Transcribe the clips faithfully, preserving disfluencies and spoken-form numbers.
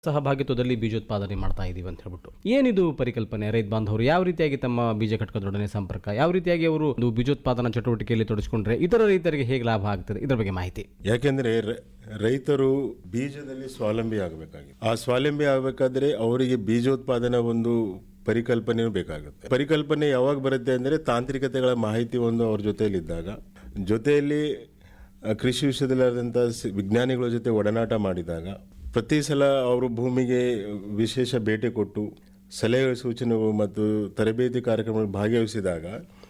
ಸಹಭಾಗಿತ್ವದಲ್ಲಿ ಬೀಜೋತ್ಪಾದನೆ ಮಾಡ್ತಾ ಇದೀವಿ ಅಂತ ಹೇಳ್ಬಿಟ್ಟು ಏನಿದು ಪರಿಕಲ್ಪನೆ? ರೈತ ಬಾಂಧವರು ಯಾವ ರೀತಿಯಾಗಿ ತಮ್ಮ ಬೀಜ ಘಟಕದೊಡನೆ ಸಂಪರ್ಕ, ಯಾವ ರೀತಿಯಾಗಿ ಅವರು ಒಂದು ಬೀಜೋತ್ಪಾದನಾ ಚಟುವಟಿಕೆಯಲ್ಲಿ ತೊಡಗಿಸಿಕೊಂಡ್ರೆ ಇತರ ರೈತರಿಗೆ ಹೇಗೆ ಲಾಭ ಆಗ್ತದೆ, ಇದರ ಬಗ್ಗೆ ಮಾಹಿತಿ. ಯಾಕೆಂದ್ರೆ ರೈತರು ಬೀಜದಲ್ಲಿ ಸ್ವಾವಲಂಬಿ ಆಗಬೇಕಾಗಿದೆ. ಆ ಸ್ವಾವಲಂಬಿ ಆಗಬೇಕಾದ್ರೆ ಅವರಿಗೆ ಬೀಜೋತ್ಪಾದನಾ ಒಂದು ಪರಿಕಲ್ಪನೆ ಬೇಕಾಗುತ್ತೆ. ಪರಿಕಲ್ಪನೆ ಯಾವಾಗ ಬರುತ್ತೆ ಅಂದರೆ ತಾಂತ್ರಿಕತೆಗಳ ಮಾಹಿತಿ ಒಂದು ಅವ್ರ ಜೊತೆಯಲ್ಲಿದ್ದಾಗ, ಜೊತೆಯಲ್ಲಿ ಕೃಷಿ ವಿಷಯದಲ್ಲಾದಂಥ ವಿಜ್ಞಾನಿಗಳ ಜೊತೆ ಒಡನಾಟ ಮಾಡಿದಾಗ, ಪ್ರತಿ ಸಲ ಅವರು ಭೂಮಿಗೆ ವಿಶೇಷ ಭೇಟಿ ಕೊಟ್ಟು ಸಲಹೆ ಸೂಚನೆಗಳು ಮತ್ತು ತರಬೇತಿ ಕಾರ್ಯಕ್ರಮದಲ್ಲಿ ಭಾಗವಹಿಸಿದಾಗ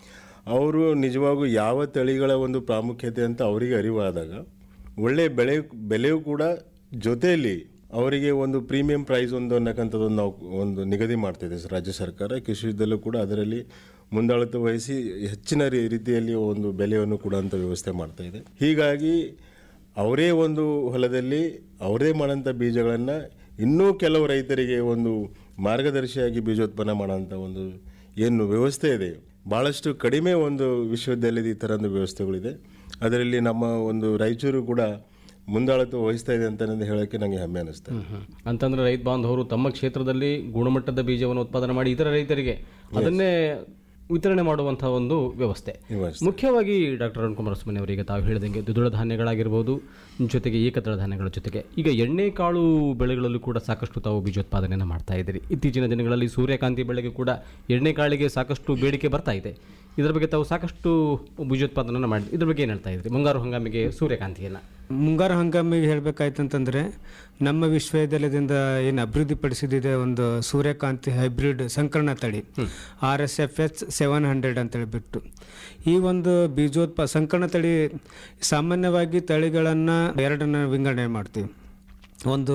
ಅವರು ನಿಜವಾಗೂ ಯಾವ ತಳಿಗಳ ಒಂದು ಪ್ರಾಮುಖ್ಯತೆ ಅಂತ ಅವರಿಗೆ ಅರಿವಾದಾಗ ಒಳ್ಳೆಯ ಬೆಳೆ ಬೆಲೆಯೂ ಕೂಡ ಜೊತೆಯಲ್ಲಿ ಅವರಿಗೆ ಒಂದು ಪ್ರೀಮಿಯಂ ಪ್ರೈಸ್ ಒಂದು ಅನ್ನಕ್ಕಂಥದ್ದೊಂದು ನಾವು ಒಂದು ನಿಗದಿ ಮಾಡ್ತಾಯಿದೆ ರಾಜ್ಯ ಸರ್ಕಾರ. ಕೃಷಿದಲ್ಲೂ ಕೂಡ ಅದರಲ್ಲಿ ಮುಂದಾಳತ್ವ ವಹಿಸಿ ಹೆಚ್ಚಿನ ರೀತಿಯಲ್ಲಿ ಒಂದು ಬೆಲೆಯನ್ನು ಕೊಡುವಂಥ ವ್ಯವಸ್ಥೆ ಮಾಡ್ತಾಯಿದೆ. ಹೀಗಾಗಿ ಅವರೇ ಒಂದು ಹೊಲದಲ್ಲಿ ಅವರೇ ಮಾಡೋಂಥ ಬೀಜಗಳನ್ನು ಇನ್ನೂ ಕೆಲವು ರೈತರಿಗೆ ಒಂದು ಮಾರ್ಗದರ್ಶಿಯಾಗಿ ಬೀಜೋತ್ಪನ್ನ ಮಾಡೋಂಥ ಒಂದು ಏನು ವ್ಯವಸ್ಥೆ ಇದೆ, ಭಾಳಷ್ಟು ಕಡಿಮೆ ಒಂದು ವಿಶ್ವವಿದ್ಯಾಲಯದ ಈ ಥರ ಒಂದು ವ್ಯವಸ್ಥೆಗಳಿದೆ. ಅದರಲ್ಲಿ ನಮ್ಮ ಒಂದು ರಾಯಚೂರು ಕೂಡ ಮುಂದಾಳತ್ವ ವಹಿಸ್ತಾ ಇದೆ ಅಂತ ಹೇಳೋಕ್ಕೆ ನನಗೆ ಹೆಮ್ಮೆ ಅನ್ನಿಸ್ತಾ ಇದೆ. ಅಂತಂದ್ರೆ ರೈತ ಬಾಂಧವರು ತಮ್ಮ ಕ್ಷೇತ್ರದಲ್ಲಿ ಗುಣಮಟ್ಟದ ಬೀಜವನ್ನು ಉತ್ಪಾದನೆ ಮಾಡಿ ಇತರ ರೈತರಿಗೆ ಅದನ್ನೇ ವಿತರಣೆ ಮಾಡುವಂತಹ ಒಂದು ವ್ಯವಸ್ಥೆ. ಮುಖ್ಯವಾಗಿ ಡಾಕ್ಟರ್ ಅರುಣ್ ಕುಮಾರ್ ಸುಮನಿ ಅವರಿಗೆ ತಾವು ಹೇಳಿದಂಗೆ ದ್ವಿದಳ ಧಾನ್ಯಗಳಾಗಿರ್ಬೋದು, ಜೊತೆಗೆ ಏಕದಳ ಧಾನ್ಯಗಳ ಜೊತೆಗೆ ಈಗ ಎಣ್ಣೆ ಕಾಳು ಬೆಳೆಗಳಲ್ಲೂ ಕೂಡ ಸಾಕಷ್ಟು ತಾವು ಬೀಜೋತ್ಪಾದನೆಯನ್ನು ಮಾಡ್ತಾ ಇದ್ದೀರಿ. ಇತ್ತೀಚಿನ ದಿನಗಳಲ್ಲಿ ಸೂರ್ಯಕಾಂತಿ ಬೆಳೆಗೆ ಕೂಡ ಎಣ್ಣೆ ಕಾಳಿಗೆ ಸಾಕಷ್ಟು ಬೇಡಿಕೆ ಬರ್ತಾ ಇದೆ. ಇದರ ಬಗ್ಗೆ ತಾವು ಸಾಕಷ್ಟು ಬೀಜೋತ್ಪಾದನೆ ಮಾಡಿ ಇದ್ರ ಬಗ್ಗೆ ಏನು ಹೇಳ್ತಾ ಇದ್ರಿ? ಮುಂಗಾರು ಹಂಗಾಮಿಗೆ ಸೂರ್ಯಕಾಂತಿಯನ್ನು ಮುಂಗಾರು ಹಂಗಾಮಿಗೆ ಹೇಳಬೇಕಾಯ್ತಂತಂದರೆ ನಮ್ಮ ವಿಶ್ವವಿದ್ಯಾಲಯದಿಂದ ಏನು ಅಭಿವೃದ್ಧಿಪಡಿಸಿದೆ ಒಂದು ಸೂರ್ಯಕಾಂತಿ ಹೈಬ್ರಿಡ್ ಸಂಕರಣ ತಳಿ R S F H seven hundred ಅಂತೇಳಿಬಿಟ್ಟು ಈ ಒಂದು ಬೀಜೋತ್ಪಾ ಸಂಕರಣ ತಳಿ ಸಾಮಾನ್ಯವಾಗಿ ತಳಿಗಳನ್ನು ಎರಡನ್ನ ವಿಂಗಡಣೆ ಮಾಡ್ತೀವಿ. ಒಂದು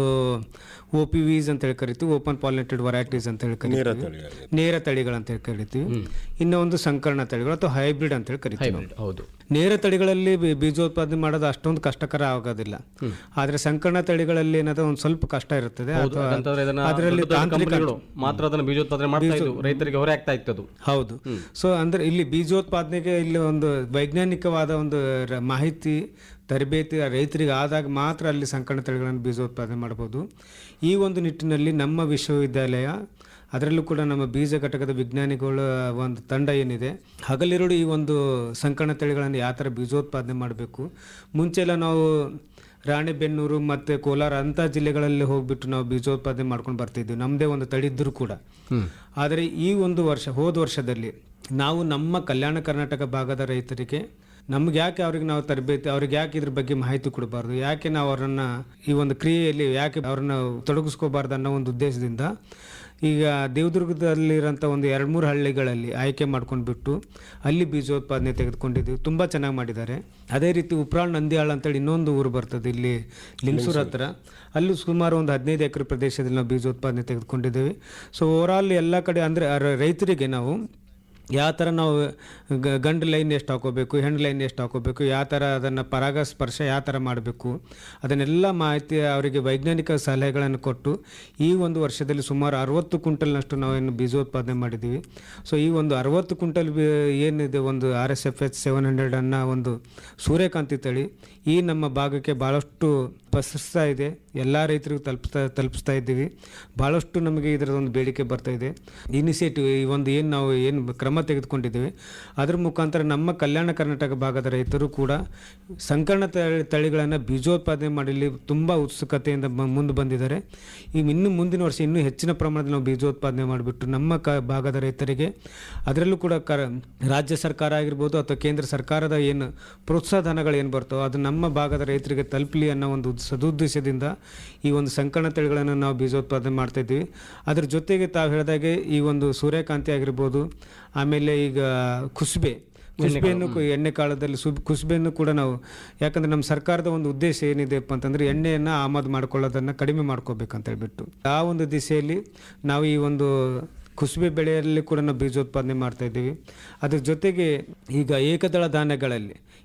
ಒ ಪಿ ವಿಸ್ ಅಂತೇಳಿ ಕರಿತೀವಿ, ಓಪನ್ ಪಾಲಿನೇಟೆಡ್ ವೆರೈಟೀಸ್ ಅಂತೇಳಿ ಕರಿತೀವಿ, ನೇರ ತಳಿಗಳು ಅಂತೇಳಿ ಕರಿತೀವಿ. ಇನ್ನು ಒಂದು ಸಂಕರಣ ತಳಿಗಳು ಅಥವಾ ಹೈಬ್ರಿಡ್ ಅಂತೇಳಿ ಕರಿತೀವಿ. ಹೌದು, ನೇರ ತಳಿಗಳಲ್ಲಿ ಬೀಜೋತ್ಪಾದನೆ ಮಾಡೋದು ಅಷ್ಟೊಂದು ಕಷ್ಟಕರ ಆಗೋದಿಲ್ಲ. ಆದರೆ ಸಂಕರಣ ತಳಿಗಳಲ್ಲಿ ಏನಾದ ಒಂದು ಸ್ವಲ್ಪ ಕಷ್ಟ ಇರುತ್ತದೆ. ಅದರಲ್ಲಿ ಮಾತ್ರ ಅದನ್ನು ಬೀಜೋತ್ಪಾದನೆ ಮಾಡ್ತಾ ಇದ್ದು ರೈತರಿಗೆ ಹೊರೆ ಆಗ್ತಾ ಇತ್ತು. ಹೌದು. ಸೊ ಅಂದ್ರೆ ಇಲ್ಲಿ ಬೀಜೋತ್ಪಾದನೆಗೆ ಇಲ್ಲಿ ಒಂದು ವೈಜ್ಞಾನಿಕವಾದ ಒಂದು ಮಾಹಿತಿ ತರಬೇತಿ ರೈತರಿಗೆ ಆದಾಗ ಮಾತ್ರ ಅಲ್ಲಿ ಸಂಕರಣ ತಳಿಗಳನ್ನು ಬೀಜೋತ್ಪಾದನೆ ಮಾಡ್ಬೋದು. ಈ ಒಂದು ನಿಟ್ಟಿನಲ್ಲಿ ನಮ್ಮ ವಿಶ್ವವಿದ್ಯಾಲಯ, ಅದರಲ್ಲೂ ಕೂಡ ನಮ್ಮ ಬೀಜ ಘಟಕದ ವಿಜ್ಞಾನಿಗಳ ಒಂದು ತಂಡ ಏನಿದೆ, ಹಗಲಿರುಳು ಈ ಒಂದು ಸಂಕರಣ ತಳಿಗಳನ್ನು ಯಾವ ಥರ ಬೀಜೋತ್ಪಾದನೆ ಮಾಡಬೇಕು. ಮುಂಚೆಲ್ಲ ನಾವು ರಾಣೆಬೆನ್ನೂರು ಮತ್ತು ಕೋಲಾರ ಅಂಥ ಜಿಲ್ಲೆಗಳಲ್ಲಿ ಹೋಗ್ಬಿಟ್ಟು ನಾವು ಬೀಜೋತ್ಪಾದನೆ ಮಾಡ್ಕೊಂಡು ಬರ್ತಿದ್ವಿ, ನಮ್ಮದೇ ಒಂದು ತಳಿ ಇದ್ದರೂ ಕೂಡ. ಆದರೆ ಈ ಒಂದು ವರ್ಷ ಹೋದ ವರ್ಷದಲ್ಲಿ ನಾವು ನಮ್ಮ ಕಲ್ಯಾಣ ಕರ್ನಾಟಕ ಭಾಗದ ರೈತರಿಗೆ ನಮ್ಗೆ ಯಾಕೆ ಅವ್ರಿಗೆ ನಾವು ತರಬೇತಿ, ಅವ್ರಿಗೆ ಯಾಕೆ ಇದ್ರ ಬಗ್ಗೆ ಮಾಹಿತಿ ಕೊಡಬಾರ್ದು, ಯಾಕೆ ನಾವು ಅವರನ್ನು ಈ ಒಂದು ಕ್ರಿಯೆಯಲ್ಲಿ ಯಾಕೆ ಅವ್ರನ್ನ ತೊಡಗಿಸ್ಕೋಬಾರ್ದು ಅನ್ನೋ ಒಂದು ಉದ್ದೇಶದಿಂದ ಈಗ ದೇವದುರ್ಗದಲ್ಲಿರೋಂಥ ಒಂದು ಎರಡು ಮೂರು ಹಳ್ಳಿಗಳಲ್ಲಿ ಆಯ್ಕೆ ಮಾಡ್ಕೊಂಡ್ಬಿಟ್ಟು ಅಲ್ಲಿ ಬೀಜೋತ್ಪಾದನೆ ತೆಗೆದುಕೊಂಡಿದ್ದೀವಿ. ತುಂಬ ಚೆನ್ನಾಗಿ ಮಾಡಿದ್ದಾರೆ. ಅದೇ ರೀತಿ ಉಪ್ರಾಳ್ ನಂದಿಯಾಳ ಅಂತೇಳಿ ಇನ್ನೊಂದು ಊರು ಬರ್ತದೆ ಇಲ್ಲಿ ಲಿಂಗಸೂರು ಹತ್ರ, ಅಲ್ಲೂ ಸುಮಾರು ಒಂದು ಹದಿನೈದು ಎಕರೆ ಪ್ರದೇಶದಲ್ಲಿ ನಾವು ಬೀಜೋತ್ಪಾದನೆ ತೆಗೆದುಕೊಂಡಿದ್ದೇವೆ. ಸೊ ಓವರಾಲ್ ಎಲ್ಲ ಕಡೆ ಅಂದರೆ ರೈತರಿಗೆ ನಾವು ಯಾವ ಥರ ನಾವು ಗಂಡು ಲೈನ್ ಎಷ್ಟು ಹಾಕೋಬೇಕು, ಹೆಣ್ಣು ಲೈನ್ ಎಷ್ಟು ಹಾಕೋಬೇಕು, ಯಾವ ಥರ ಅದನ್ನು ಪರಾಗಸ್ಪರ್ಶ ಯಾವ ಥರ ಮಾಡಬೇಕು, ಅದನ್ನೆಲ್ಲ ಮಾಹಿತಿ ಅವರಿಗೆ ವೈಜ್ಞಾನಿಕ ಸಲಹೆಗಳನ್ನು ಕೊಟ್ಟು ಈ ಒಂದು ವರ್ಷದಲ್ಲಿ ಸುಮಾರು ಅರವತ್ತು ಕ್ವಿಂಟಲ್ನಷ್ಟು ನಾವೇನು ಬೀಜೋತ್ಪಾದನೆ ಮಾಡಿದ್ದೀವಿ. ಸೊ ಈ ಒಂದು ಅರವತ್ತು ಕ್ವಿಂಟಲ್ ಬಿ ಏನಿದೆ ಒಂದು R S F H seven hundred ಅನ್ನೋ ಒಂದು ಸೂರ್ಯಕಾಂತಿ ತಳಿ ಈ ನಮ್ಮ ಭಾಗಕ್ಕೆ ಭಾಳಷ್ಟು ಪಸರಿಸ್ತಾ ಇದೆ. ಎಲ್ಲ ರೈತರಿಗೂ ತಲುಪಿಸ್ತಾ ತಲುಪಿಸ್ತಾ ಇದ್ದೀವಿ. ಭಾಳಷ್ಟು ನಮಗೆ ಇದರದೊಂದು ಬೇಡಿಕೆ ಬರ್ತಾ ಇದೆ. ಇನಿಷಿಯೇಟಿವ್ ಈ ಒಂದು ಏನು ನಾವು ಏನು ಕ್ರಮ ತೆಗೆದುಕೊಂಡಿದ್ದೀವಿ ಅದ್ರ ಮುಖಾಂತರ ನಮ್ಮ ಕಲ್ಯಾಣ ಕರ್ನಾಟಕ ಭಾಗದ ರೈತರು ಕೂಡ ಸಂಕರಣ ತಳಿ ತಳಿಗಳನ್ನು ಬೀಜೋತ್ಪಾದನೆ ಮಾಡಲಿ ತುಂಬ ಉತ್ಸುಕತೆಯಿಂದ ಮುಂದೆ ಬಂದಿದ್ದಾರೆ. ಈಗ ಇನ್ನು ಮುಂದಿನ ವರ್ಷ ಇನ್ನೂ ಹೆಚ್ಚಿನ ಪ್ರಮಾಣದಲ್ಲಿ ನಾವು ಬೀಜೋತ್ಪಾದನೆ ಮಾಡಿಬಿಟ್ಟು ನಮ್ಮ ಕ ಭಾಗದ ರೈತರಿಗೆ, ಅದರಲ್ಲೂ ಕೂಡ ಕ ರಾಜ್ಯ ಸರ್ಕಾರ ಆಗಿರ್ಬೋದು ಅಥವಾ ಕೇಂದ್ರ ಸರ್ಕಾರದ ಏನು ಪ್ರೋತ್ಸಾಹ ಧನಗಳು ಏನು ಬರ್ತವೋ ಅದು ನಮ್ಮ ಭಾಗದ ರೈತರಿಗೆ ತಲುಪಲಿ ಅನ್ನೋ ಒಂದು ಸದುದ್ದೇಶದಿಂದ ಈ ಒಂದು ಸಂಕರಣ ತಳಿಗಳನ್ನು ನಾವು ಬೀಜೋತ್ಪಾದನೆ ಮಾಡ್ತಾಯಿದ್ದೀವಿ. ಅದ್ರ ಜೊತೆಗೆ ತಾವು ಹೇಳಿದಾಗೆ ಈ ಒಂದು ಸೂರ್ಯಕಾಂತಿ ಆಗಿರ್ಬೋದು, ಆಮೇಲೆ ಈಗ ಕುಸುಬೆ ಕುಸುಬೆಯನ್ನು ಎಣ್ಣೆ ಕಾಲದಲ್ಲಿ ಸು ಕುಸುಬೆಯನ್ನು ಕೂಡ ನಾವು, ಯಾಕಂದರೆ ನಮ್ಮ ಸರ್ಕಾರದ ಒಂದು ಉದ್ದೇಶ ಏನಿದೆಪ್ಪ ಅಂತಂದರೆ ಎಣ್ಣೆಯನ್ನು ಆಮದು ಮಾಡ್ಕೊಳ್ಳೋದನ್ನು ಕಡಿಮೆ ಮಾಡ್ಕೋಬೇಕಂತ ಹೇಳ್ಬಿಟ್ಟು ಆ ಒಂದು ದಿಸೆಯಲ್ಲಿ ನಾವು ಈ ಒಂದು ಕುಸುಬೆ ಬೆಳೆಯಲ್ಲಿ ಕೂಡ ನಾವು ಬೀಜೋತ್ಪಾದನೆ ಮಾಡ್ತಾಯಿದ್ದೀವಿ. ಅದ್ರ ಜೊತೆಗೆ ಈಗ ಏಕದಳ ಧಾನ್ಯಗಳಲ್ಲಿ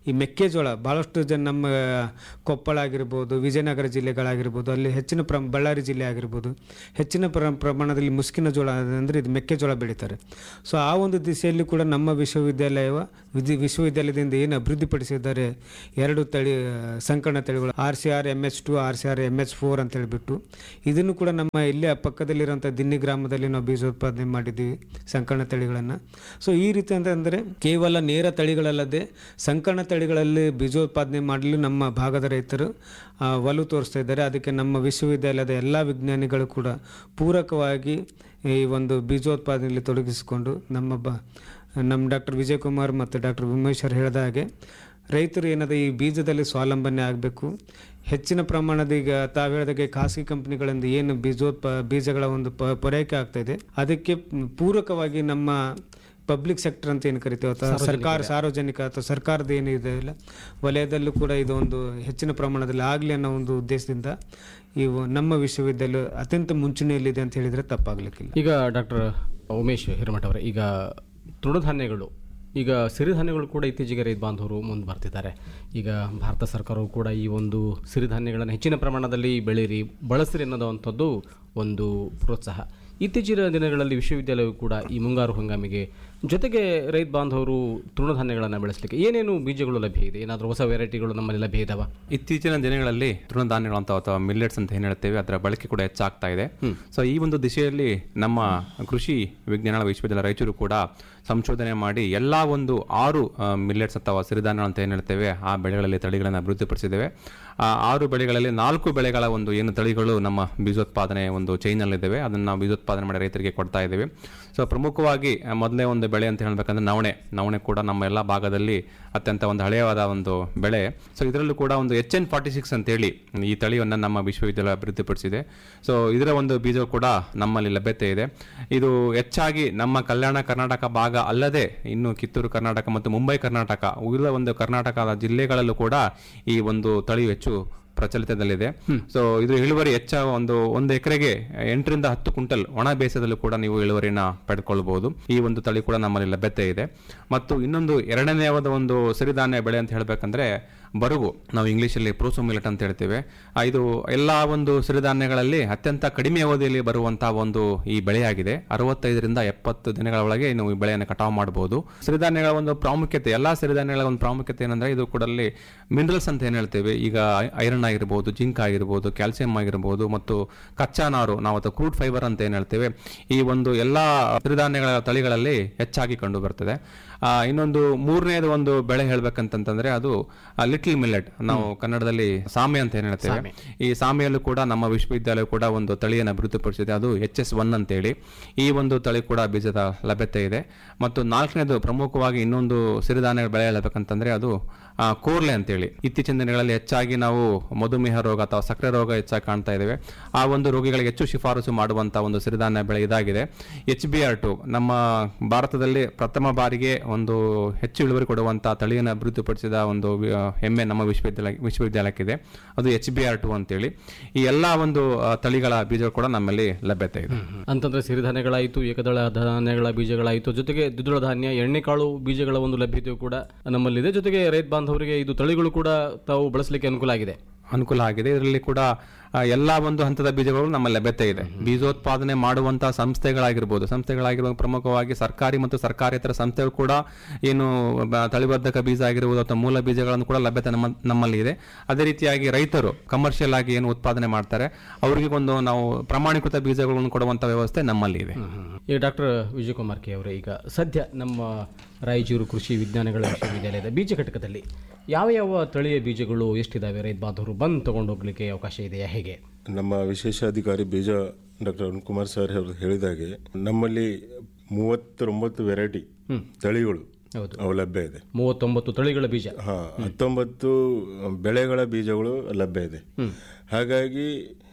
ಈ ಮೆಕ್ಕೆಜೋಳ ಭಾಳಷ್ಟು ಜನ ನಮ್ಮ ಕೊಪ್ಪಳ ಆಗಿರ್ಬೋದು, ವಿಜಯನಗರ ಜಿಲ್ಲೆಗಳಾಗಿರ್ಬೋದು, ಅಲ್ಲಿ ಹೆಚ್ಚಿನ ಪ್ರ ಬಳ್ಳಾರಿ ಜಿಲ್ಲೆ ಆಗಿರ್ಬೋದು, ಹೆಚ್ಚಿನ ಪ್ರ ಪ್ರಮಾಣದಲ್ಲಿ ಮುಸ್ಕಿನ ಜೋಳ ಅಂದರೆ ಇದು ಮೆಕ್ಕೆಜೋಳ ಬೆಳೀತಾರೆ. ಸೊ ಆ ಒಂದು ದಿಸೆಯಲ್ಲಿ ಕೂಡ ನಮ್ಮ ವಿಶ್ವವಿದ್ಯಾಲಯ ವಿಧಿ ವಿಶ್ವವಿದ್ಯಾಲಯದಿಂದ ಏನು ಅಭಿವೃದ್ಧಿಪಡಿಸಿದ್ದಾರೆ ಎರಡು ತಳಿ ಸಂಕರಣ ತಳಿಗಳು R C R M H two R C R M H four ಅಂತ ಹೇಳಿಬಿಟ್ಟು ಇದನ್ನು ಕೂಡ ನಮ್ಮ ಇಲ್ಲೇ ಪಕ್ಕದಲ್ಲಿರುವಂಥ ದಿನ್ನಿ ಗ್ರಾಮದಲ್ಲಿ ನಾವು ಬೀಜೋತ್ಪಾದನೆ ಮಾಡಿದ್ದೀವಿ ಸಂಕರಣ ತಳಿಗಳನ್ನು. ಸೊ ಈ ರೀತಿ ಅಂತಂದರೆ ಕೇವಲ ನೇರ ತಳಿಗಳಲ್ಲದೆ ಸಂಕರಣ ತಳಿಗಳಲ್ಲಿ ಬೀಜೋತ್ಪಾದನೆ ಮಾಡಲು ನಮ್ಮ ಭಾಗದ ರೈತರು ಒಲವು ತೋರಿಸ್ತಾ ಇದ್ದಾರೆ. ಅದಕ್ಕೆ ನಮ್ಮ ವಿಶ್ವವಿದ್ಯಾಲಯದ ಎಲ್ಲ ವಿಜ್ಞಾನಿಗಳು ಕೂಡ ಪೂರಕವಾಗಿ ಈ ಒಂದು ಬೀಜೋತ್ಪಾದನೆಯಲ್ಲಿ ತೊಡಗಿಸಿಕೊಂಡು ನಮ್ಮ ಬ ನಮ್ಮ ಡಾಕ್ಟರ್ ವಿಜಯಕುಮಾರ್ ಮತ್ತು ಡಾಕ್ಟರ್ ಉಮೇಶ್ವರ್ ಹೇಳಿದ ಹಾಗೆ ರೈತರು ಏನದ ಈ ಬೀಜದಲ್ಲಿ ಸ್ವಾವಲಂಬನೆ ಆಗಬೇಕು. ಹೆಚ್ಚಿನ ಪ್ರಮಾಣದ ಈಗ ತಾವು ಹೇಳಿದಾಗೆ ಖಾಸಗಿ ಕಂಪ್ನಿಗಳಿಂದ ಏನು ಬೀಜೋತ್ಪ ಬೀಜಗಳ ಒಂದು ಪ ಪೂರೈಕೆ ಆಗ್ತಾಯಿದೆ ಅದಕ್ಕೆ ಪೂರಕವಾಗಿ ನಮ್ಮ ಪಬ್ಲಿಕ್ ಸೆಕ್ಟರ್ ಅಂತ ಏನು ಕರಿತೀವಿ ಅಥವಾ ಸರ್ಕಾರ ಸಾರ್ವಜನಿಕ ಅಥವಾ ಸರ್ಕಾರದ ಏನಿದೆ ಇಲ್ಲ ವಲಯದಲ್ಲೂ ಕೂಡ ಇದೊಂದು ಹೆಚ್ಚಿನ ಪ್ರಮಾಣದಲ್ಲಿ ಆಗಲಿ ಅನ್ನೋ ಒಂದು ಉದ್ದೇಶದಿಂದ ಇವು ನಮ್ಮ ವಿಶ್ವವಿದ್ಯಾಲಯ ಅತ್ಯಂತ ಮುಂಚೂಣಿಯಲ್ಲಿದೆ ಅಂತ ಹೇಳಿದರೆ ತಪ್ಪಾಗಲಿಕ್ಕಿಲ್ಲ. ಈಗ ಡಾಕ್ಟರ್ ಉಮೇಶ್ ಹಿರೇಮಠ ಅವರೇ, ಈಗ ತೃಣಧಾನ್ಯಗಳು ಈಗ ಸಿರಿಧಾನ್ಯಗಳು ಕೂಡ ಇತ್ತೀಚೆಗೆ ರೈತ ಬಾಂಧವರು ಮುಂದೆ ಬರ್ತಿದ್ದಾರೆ. ಈಗ ಭಾರತ ಸರ್ಕಾರವು ಕೂಡ ಈ ಒಂದು ಸಿರಿಧಾನ್ಯಗಳನ್ನು ಹೆಚ್ಚಿನ ಪ್ರಮಾಣದಲ್ಲಿ ಬೆಳೀರಿ ಬಳಸಿರಿ ಅನ್ನೋದಂಥದ್ದು ಒಂದು ಪ್ರೋತ್ಸಾಹ. ಇತ್ತೀಚಿನ ದಿನಗಳಲ್ಲಿ ವಿಶ್ವವಿದ್ಯಾಲಯವು ಕೂಡ ಈ ಮುಂಗಾರು ಹಂಗಾಮಿಗೆ ಜೊತೆಗೆ ರೈತ ಬಾಂಧವರು ತೃಣಧಾನ್ಯಗಳನ್ನು ಬೆಳೆಸಲಿಕ್ಕೆ ಏನೇನು ಬೀಜಗಳು ಲಭ್ಯ ಇದೆ, ಏನಾದರೂ ಹೊಸ ವೆರೈಟಿಗಳು ನಮ್ಮಲ್ಲಿ ಲಭ್ಯ ಇದಾವ? ಇತ್ತೀಚಿನ ದಿನಗಳಲ್ಲಿ ತೃಣಧಾನ್ಯಗಳು ಅಂತ ಅಥವಾ ಮಿಲ್ಲೆಟ್ಸ್ ಅಂತ ಏನು ಹೇಳ್ತೇವೆ ಅದರ ಬಳಕೆ ಕೂಡ ಹೆಚ್ಚಾಗ್ತಾ ಇದೆ. ಸೊ ಈ ಒಂದು ದಿಶೆಯಲ್ಲಿ ನಮ್ಮ ಕೃಷಿ ವಿಜ್ಞಾನಗಳ ವಿಶ್ವವಿದ್ಯಾಲಯ ರಾಯಚೂರು ಕೂಡ ಸಂಶೋಧನೆ ಮಾಡಿ ಎಲ್ಲ ಒಂದು ಆರು ಮಿಲ್ಲೆಟ್ಸ್ ಅಥವಾ ಸಿರಿಧಾನ್ಯಗಳು ಅಂತ ಏನು ಹೇಳ್ತೇವೆ ಆ ಬೆಳೆಗಳಲ್ಲಿ ತಳಿಗಳನ್ನು ಅಭಿವೃದ್ಧಿಪಡಿಸಿದ್ದೇವೆ. ಆ ಆರು ಬೆಳೆಗಳಲ್ಲಿ ನಾಲ್ಕು ಬೆಳೆಗಳ ಒಂದು ಏನು ತಳಿಗಳು ನಮ್ಮ ಬೀಜೋತ್ಪಾದನೆ ಒಂದು ಚೈನಲ್ಲಿದ್ದಾವೆ, ಅದನ್ನು ನಾವು ಬೀಜೋತ್ಪಾದನೆ ಮಾಡಿ ರೈತರಿಗೆ ಕೊಡ್ತಾ ಇದ್ದೇವೆ. ಸೊ ಪ್ರಮುಖವಾಗಿ ಮೊದಲೇ ಒಂದು ಬೆಳೆ ಅಂತ ಹೇಳಬೇಕಂದ್ರೆ ನವಣೆ ನವಣೆ ಕೂಡ ನಮ್ಮ ಎಲ್ಲ ಭಾಗದಲ್ಲಿ ಅತ್ಯಂತ ಒಂದು ಹಳೆಯವಾದ ಒಂದು ಬೆಳೆ. ಸೊ ಇದರಲ್ಲೂ ಕೂಡ ಒಂದು ಎಚ್ ಎನ್ ಫಾರ್ಟಿ ಸಿಕ್ಸ್ ಅಂತೇಳಿ ಈ ತಳಿಯನ್ನು ನಮ್ಮ ವಿಶ್ವವಿದ್ಯಾಲಯ ಅಭಿವೃದ್ಧಿಪಡಿಸಿದೆ. ಸೊ ಇದರ ಒಂದು ಬೀಜ ಕೂಡ ನಮ್ಮಲ್ಲಿ ಲಭ್ಯತೆ ಇದೆ. ಇದು ಹೆಚ್ಚಾಗಿ ನಮ್ಮ ಕಲ್ಯಾಣ ಕರ್ನಾಟಕ ಭಾಗ ಅಲ್ಲದೆ ಇನ್ನು ಕಿತ್ತೂರು ಕರ್ನಾಟಕ ಮತ್ತು ಮುಂಬೈ ಕರ್ನಾಟಕ ಉಳಿದ ಒಂದು ಕರ್ನಾಟಕದ ಜಿಲ್ಲೆಗಳಲ್ಲೂ ಕೂಡ ಈ ಒಂದು ತಳಿ ಹೆಚ್ಚು ಪ್ರಚಲಿತದಲ್ಲಿದೆ. ಸೊ ಇದು ಇಳುವರಿ ಹೆಚ್ಚ ಒಂದು ಒಂದು ಎಕರೆಗೆ ಎಂಟರಿಂದ ಹತ್ತು ಕ್ವಿಂಟಲ್ ಒಣ ಬೇಸಾಯದಲ್ಲೂ ಕೂಡ ನೀವು ಇಳುವರಿನ ಪಡೆದುಕೊಳ್ಳಬಹುದು. ಈ ಒಂದು ತಳಿ ಕೂಡ ನಮ್ಮಲ್ಲಿ ಲಭ್ಯತೆ ಇದೆ. ಮತ್ತು ಇನ್ನೊಂದು ಎರಡನೆಯವಾದ ಒಂದು ಸಿರಿಧಾನ್ಯ ಬೆಳೆ ಅಂತ ಹೇಳಬೇಕಂದ್ರೆ ಬರುಗು, ನಾವು ಇಂಗ್ಲೀಷಲ್ಲಿ ಪ್ರೋಸೋ ಮಿಲೆಟ್ ಅಂತ ಹೇಳ್ತೇವೆ. ಇದು ಎಲ್ಲ ಒಂದು ಸಿರಿಧಾನ್ಯಗಳಲ್ಲಿ ಅತ್ಯಂತ ಕಡಿಮೆ ಅವಧಿಯಲ್ಲಿ ಬರುವಂತಹ ಒಂದು ಈ ಬೆಳೆಯಾಗಿದೆ. ಅರವತ್ತೈದರಿಂದ ಎಪ್ಪತ್ತು ದಿನಗಳ ಒಳಗೆ ನೀವು ಈ ಬೆಳೆಯನ್ನು ಕಟಾವು ಮಾಡಬಹುದು. ಸಿರಿಧಾನ್ಯಗಳ ಒಂದು ಪ್ರಾಮುಖ್ಯತೆ, ಎಲ್ಲ ಸಿರಿಧಾನ್ಯಗಳ ಒಂದು ಪ್ರಾಮುಖ್ಯತೆ ಏನಂದ್ರೆ ಇದು ಕೂಡ ಮಿನರಲ್ಸ್ ಅಂತ ಏನು ಹೇಳ್ತೇವೆ, ಈಗ ಐರನ್ ಆಗಿರ್ಬೋದು, ಜಿಂಕ್ ಆಗಿರ್ಬೋದು, ಕ್ಯಾಲ್ಸಿಯಂ ಆಗಿರ್ಬೋದು ಮತ್ತು ಕಚ್ಚಾ ನಾರು ನಾವು ಅಥವಾ ಕ್ರೂಡ್ ಫೈಬರ್ ಅಂತ ಏನು ಹೇಳ್ತೇವೆ, ಈ ಒಂದು ಎಲ್ಲ ಸಿರಿಧಾನ್ಯಗಳ ತಳಿಗಳಲ್ಲಿ ಹೆಚ್ಚಾಗಿ ಕಂಡು ಬರ್ತದೆ. ಇನ್ನೊಂದು ಮೂರನೇದು ಒಂದು ಬೆಳೆ ಹೇಳ್ಬೇಕಂತಂದ್ರೆ ಅದು ಲಿಟಲ್ ಮಿಲ್ಲೆಟ್, ನಾವು ಕನ್ನಡದಲ್ಲಿ ಸಾಮೆ ಅಂತ ಏನು ಹೇಳ್ತೇವೆ. ಈ ಸಾಮೆಯಲ್ಲೂ ಕೂಡ ನಮ್ಮ ವಿಶ್ವವಿದ್ಯಾಲಯ ಕೂಡ ಒಂದು ತಳಿಯನ್ನು ಅಭಿವೃದ್ಧಿಪಡಿಸಿದೆ, ಅದು ಎಚ್ ಎಸ್ ಒನ್ ಅಂತೇಳಿ. ಈ ಒಂದು ತಳಿ ಕೂಡ ಬೀಜದ ಲಭ್ಯತೆ ಇದೆ. ಮತ್ತು ನಾಲ್ಕನೇದು ಪ್ರಮುಖವಾಗಿ ಇನ್ನೊಂದು ಸಿರಿಧಾನ್ಯ ಬೆಳೆ ಹೇಳ್ಬೇಕಂತಂದ್ರೆ ಅದು ಕೋರ್ಲೆ ಅಂತೇಳಿ. ಇತ್ತೀಚಿನ ದಿನಗಳಲ್ಲಿ ಹೆಚ್ಚಾಗಿ ನಾವು ಮಧುಮೇಹ ರೋಗ ಅಥವಾ ಸಕ್ಕರೆ ರೋಗ ಹೆಚ್ಚಾಗಿ ಕಾಣ್ತಾ ಇದ್ದೇವೆ. ಆ ಒಂದು ರೋಗಿಗಳಿಗೆ ಹೆಚ್ಚು ಶಿಫಾರಸು ಮಾಡುವಂತಹ ಒಂದು ಸಿರಿಧಾನ್ಯ ಬೆಳೆ ಇದಾಗಿದೆ. ಎಚ್ ಬಿ ಆರ್ ಟು ನಮ್ಮ ಭಾರತದಲ್ಲಿ ಪ್ರಥಮ ಬಾರಿಗೆ ಒಂದು ಹೆಚ್ಚು ಇಳುವರಿ ಕೊಡುವಂತಹ ತಳಿಯನ್ನು ಅಭಿವೃದ್ಧಿಪಡಿಸಿದ ಒಂದು ಹೆಮ್ಮೆ ನಮ್ಮ ವಿಶ್ವವಿದ್ಯಾಲಯ ವಿಶ್ವವಿದ್ಯಾಲಯಕ್ಕಿದೆ, ಅದು ಎಚ್ ಬಿ ಆರ್ ಟು ಅಂತೇಳಿ. ಈ ಎಲ್ಲ ಒಂದು ತಳಿಗಳ ಬೀಜಗಳು ಕೂಡ ನಮ್ಮಲ್ಲಿ ಲಭ್ಯತೆ ಇದೆ. ಅಂತಂದ್ರೆ ಸಿರಿಧಾನ್ಯಗಳಾಯಿತು, ಏಕದಳ ಧಾನ್ಯಗಳ ಬೀಜಗಳಾಯಿತು, ಜೊತೆಗೆ ದ್ವಿದಳ ಧಾನ್ಯ ಎಣ್ಣೆಕಾಳು ಬೀಜಗಳ ಒಂದು ಲಭ್ಯತೆಯು ಕೂಡ ನಮ್ಮಲ್ಲಿದೆ. ಜೊತೆಗೆ ರೈತ ಬಾಂಧವರಿಗೆ ಇದು ತಳಿಗಳು ಕೂಡ ತಾವು ಬಳಸಲಿಕ್ಕೆ ಅನುಕೂಲ ಆಗಿದೆ ಅನುಕೂಲ ಆಗಿದೆ ಇದರಲ್ಲಿ ಕೂಡ ಎಲ್ಲ ಒಂದು ಹಂತದ ಬೀಜಗಳು ನಮ್ಮ ಲಭ್ಯತೆ ಇದೆ. ಬೀಜೋತ್ಪಾದನೆ ಮಾಡುವಂತಹ ಸಂಸ್ಥೆಗಳಾಗಿರ್ಬೋದು ಸಂಸ್ಥೆಗಳಾಗಿರ್ಬೋದು ಪ್ರಮುಖವಾಗಿ ಸರ್ಕಾರಿ ಮತ್ತು ಸರ್ಕಾರೇತರ ಸಂಸ್ಥೆಗಳು ಕೂಡ ಏನು ತಳಿಬರ್ಧಕ ಬೀಜ ಆಗಿರ್ಬೋದು ಅಥವಾ ಮೂಲ ಬೀಜಗಳನ್ನು ಕೂಡ ಲಭ್ಯತೆ ನಮ್ಮ ನಮ್ಮಲ್ಲಿ ಇದೆ. ಅದೇ ರೀತಿಯಾಗಿ ರೈತರು ಕಮರ್ಷಿಯಲ್ ಆಗಿ ಏನು ಉತ್ಪಾದನೆ ಮಾಡ್ತಾರೆ ಅವರಿಗೆ ಒಂದು ನಾವು ಪ್ರಮಾಣೀಕೃತ ಬೀಜಗಳನ್ನು ಕೊಡುವಂಥ ವ್ಯವಸ್ಥೆ ನಮ್ಮಲ್ಲಿ ಇದೆ. ಈಗ ಡಾಕ್ಟರ್ ವಿಜಯಕುಮಾರ್ ಕೆ ಅವರೇ, ಈಗ ಸದ್ಯ ನಮ್ಮ ರಾಯಚೂರು ಕೃಷಿ ವಿಜ್ಞಾನಗಳ ವಿಶ್ವವಿದ್ಯಾಲಯದ ಬೀಜ ಘಟಕದಲ್ಲಿ ಯಾವ ಯಾವ ತಳಿಯ ಬೀಜಗಳು ಎಷ್ಟಿದ್ದಾವೆ, ರೈತ ಬಾಂಧವರು ಬಂದು ತಗೊಂಡು ಹೋಗ್ಲಿಕ್ಕೆ ಅವಕಾಶ ಇದೆಯಾ, ಹೇಗೆ? ನಮ್ಮ ವಿಶೇಷಾಧಿಕಾರಿ ಬೀಜ ಡಾಕ್ಟರ್ ಅರುಣ್ ಕುಮಾರ್ ಸರ್ ಅವರು ಹೇಳಿದಾಗೆ ನಮ್ಮಲ್ಲಿ ಮೂವತ್ತೊಂಬತ್ತು ವೆರೈಟಿ ತಳಿಗಳು ಅವು ಲಭ್ಯ ಇದೆ. ಮೂವತ್ತೊಂಬತ್ತು ತಳಿಗಳ ಬೀಜ, ಹಾ ಹತ್ತೊಂಬತ್ತು ಬೆಳೆಗಳ ಬೀಜಗಳು ಲಭ್ಯ ಇದೆ. ಹಾಗಾಗಿ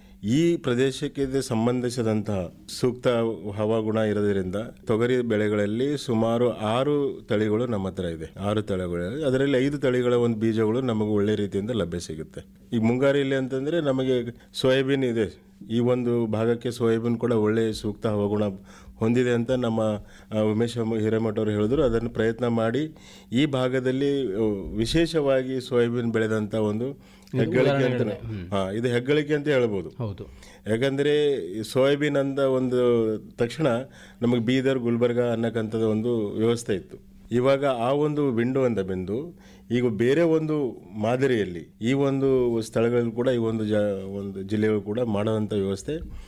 ಈ ಪ್ರದೇಶಕ್ಕೆ ಸಂಬಂಧಿಸಿದಂತಹ ಸೂಕ್ತ ಹವಾಗುಣ ಇರೋದ್ರಿಂದ ತೊಗರಿ ಬೆಳೆಗಳಲ್ಲಿ ಸುಮಾರು ಆರು ತಳಿಗಳು ನಮ್ಮ ಹತ್ರ ಇದೆ. ಆರು ತಳಿಗಳು, ಅದರಲ್ಲಿ ಐದು ತಳಿಗಳ ಒಂದು ಬೀಜಗಳು ನಮಗೆ ಒಳ್ಳೆ ರೀತಿಯಿಂದ ಲಭ್ಯ ಸಿಗುತ್ತೆ. ಈಗ ಮುಂಗಾರಿಯಲ್ಲಿ ಅಂತಂದರೆ ನಮಗೆ ಸೋಯಾಬೀನ್ ಇದೆ, ಈ ಒಂದು ಭಾಗಕ್ಕೆ ಸೋಯಾಬೀನ್ ಕೂಡ ಒಳ್ಳೆಯ ಸೂಕ್ತ ಹವಾಗುಣ ಹೊಂದಿದೆ ಅಂತ ನಮ್ಮ ಆ, ಉಮೇಶ್ ಹಿರೇಮಠ ಅವರು ಹೇಳಿದ್ರು. ಅದನ್ನು ಪ್ರಯತ್ನ ಮಾಡಿ ಈ ಭಾಗದಲ್ಲಿ ಆ, ವಿಶೇಷವಾಗಿ ಸೋಯಾಬೀನ್ ಬೆಳೆದಂಥ ಒಂದು ಹೆಗ್ಗಳಿಕೆ ಅಂತ ಹಾಂ ಇದು ಹೆಗ್ಗಳಿಕೆ ಅಂತ ಹೇಳ್ಬೋದು. ಹೌದು, ಯಾಕಂದರೆ ಸೋಯಾಬೀನ್ ಅಂದ ಒಂದು ತಕ್ಷಣ ನಮಗೆ ಬೀದರ್ ಗುಲ್ಬರ್ಗ ಅನ್ನಕ್ಕಂಥದ್ದು ಒಂದು ವ್ಯವಸ್ಥೆ ಇತ್ತು. ಇವಾಗ ಆ ಒಂದು ವಿಂಡೋ ಅಂತ ಬಂದು ಈಗ ಬೇರೆ ಒಂದು ಮಾದರಿಯಲ್ಲಿ ಈ ಒಂದು ಸ್ಥಳಗಳಲ್ಲಿ ಕೂಡ ಈ ಒಂದು ಜ ಒಂದು ಜಿಲ್ಲೆಗಳು ಕೂಡ ಮಾಡುವಂಥ ವ್ಯವಸ್ಥೆ